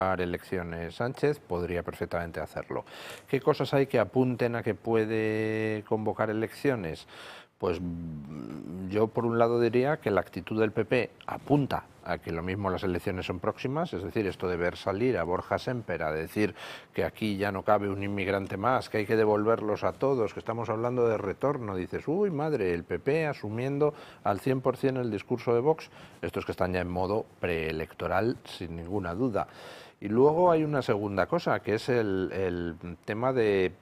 elecciones Sánchez, podría perfectamente hacerlo. ¿Qué cosas hay que apunten a que puede convocar elecciones? Pues yo por un lado diría que la actitud del PP apunta a que lo mismo las elecciones son próximas, es decir, esto de ver salir a Borja Sémper a decir que aquí ya no cabe un inmigrante más, que hay que devolverlos a todos, que estamos hablando de retorno, dices, uy madre, el PP asumiendo al 100% el discurso de Vox, estos que están ya en modo preelectoral sin ninguna duda. Y luego hay una segunda cosa, que es el tema de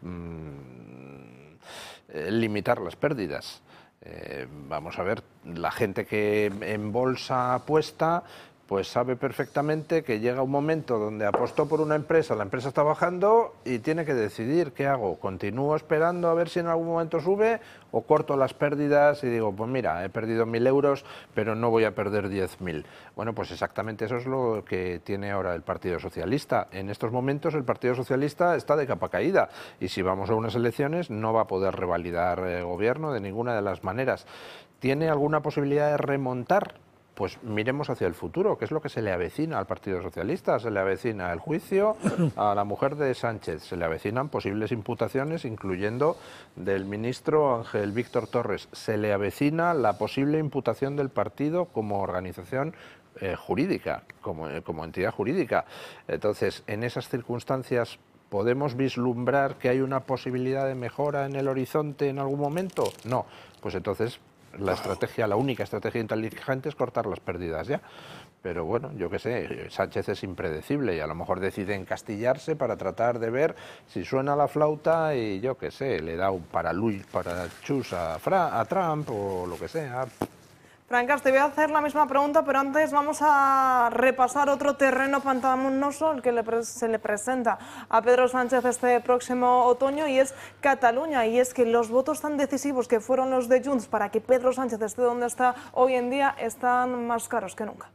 limitar las pérdidas. Vamos a ver, la gente que en bolsa apuesta, pues sabe perfectamente que llega un momento donde apostó por una empresa, la empresa está bajando y tiene que decidir qué hago, continúo esperando a ver si en algún momento sube o corto las pérdidas y digo, pues mira, he perdido 1.000 euros, pero no voy a perder 10.000. Bueno, pues exactamente eso es lo que tiene ahora el Partido Socialista. En estos momentos el Partido Socialista está de capa caída y si vamos a unas elecciones no va a poder revalidar el gobierno de ninguna de las maneras. ¿Tiene alguna posibilidad de remontar? Pues miremos hacia el futuro, ¿qué es lo que se le avecina al Partido Socialista? Se le avecina el juicio a la mujer de Sánchez, se le avecinan posibles imputaciones, incluyendo del ministro Ángel Víctor Torres, se le avecina la posible imputación del partido como organización jurídica, como entidad jurídica. Entonces, en esas circunstancias, ¿podemos vislumbrar que hay una posibilidad de mejora en el horizonte en algún momento? No, pues entonces la única estrategia inteligente es cortar las pérdidas ya. Pero bueno, yo qué sé, Sánchez es impredecible y a lo mejor decide encastillarse para tratar de ver si suena la flauta y yo qué sé, le da un parachús a Trump o lo que sea. Francas, te voy a hacer la misma pregunta, pero antes vamos a repasar otro terreno pantanoso el que se le presenta a Pedro Sánchez este próximo otoño y es Cataluña. Y es que los votos tan decisivos que fueron los de Junts para que Pedro Sánchez esté donde está hoy en día están más caros que nunca.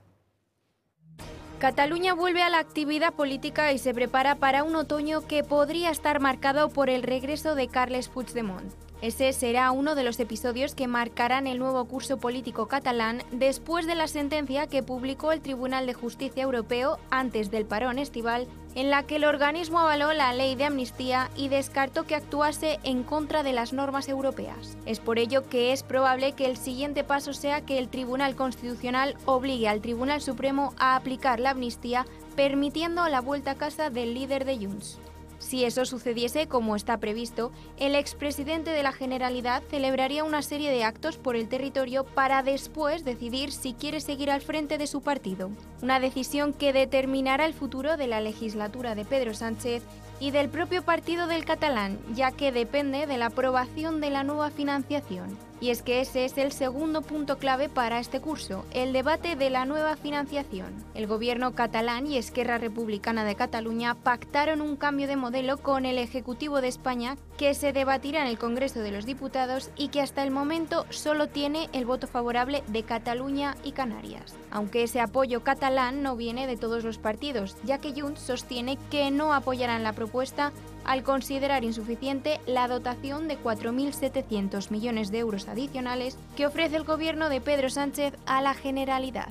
Cataluña vuelve a la actividad política y se prepara para un otoño que podría estar marcado por el regreso de Carles Puigdemont. Ese será uno de los episodios que marcarán el nuevo curso político catalán después de la sentencia que publicó el Tribunal de Justicia Europeo antes del parón estival, en la que el organismo avaló la ley de amnistía y descartó que actuase en contra de las normas europeas. Es por ello que es probable que el siguiente paso sea que el Tribunal Constitucional obligue al Tribunal Supremo a aplicar la amnistía, permitiendo la vuelta a casa del líder de Junts. Si eso sucediese como está previsto, el expresidente de la Generalidad celebraría una serie de actos por el territorio para después decidir si quiere seguir al frente de su partido. Una decisión que determinará el futuro de la legislatura de Pedro Sánchez y del propio partido del catalán, ya que depende de la aprobación de la nueva financiación. Y es que ese es el segundo punto clave para este curso, el debate de la nueva financiación. El gobierno catalán y Esquerra Republicana de Cataluña pactaron un cambio de modelo con el Ejecutivo de España que se debatirá en el Congreso de los Diputados y que hasta el momento solo tiene el voto favorable de Cataluña y Canarias. Aunque ese apoyo catalán no viene de todos los partidos, ya que Junts sostiene que no apoyarán la propuesta al considerar insuficiente la dotación de 4.700 millones de euros adicionales que ofrece el gobierno de Pedro Sánchez a la Generalidad.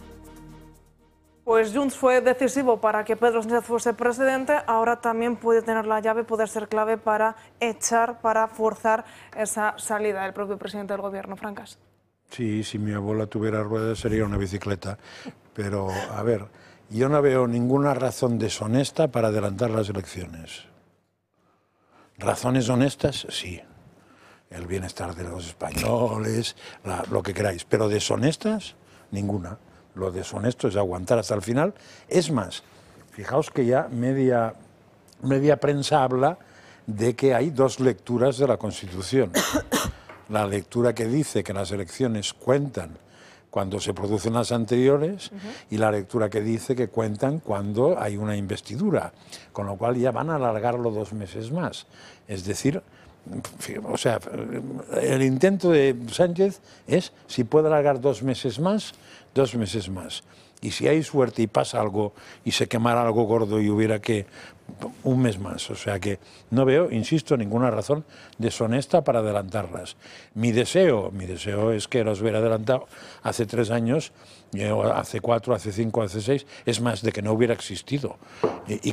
Pues Junts fue decisivo para que Pedro Sánchez fuese presidente, ahora también puede tener la llave, puede ser clave para forzar esa salida del propio presidente del gobierno. Francas. Sí, si mi abuela tuviera ruedas sería una bicicleta, pero a ver, yo no veo ninguna razón deshonesta para adelantar las elecciones. Razones honestas, sí. El bienestar de los españoles, lo que queráis. Pero deshonestas, ninguna. Lo deshonesto es aguantar hasta el final. Es más, fijaos que ya media prensa habla de que hay dos lecturas de la Constitución. La lectura que dice que las elecciones cuentan cuando se producen las anteriores y la lectura que dice que cuentan cuando hay una investidura, con lo cual ya van a alargarlo 2 meses más. Es decir, o sea, el intento de Sánchez es, si puede alargar 2 meses más, 2 meses más. Y si hay suerte y pasa algo y se quemara algo gordo y hubiera que un mes más. O sea que no veo, insisto, ninguna razón deshonesta para adelantarlas. Mi deseo es que las hubiera adelantado hace 3 años, hace 4, hace 5, hace 6, es más, de que no hubiera existido. Y